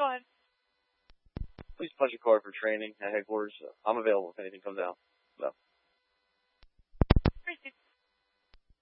go ahead. Please punch a card for training at headquarters. I'm available if anything comes out. So.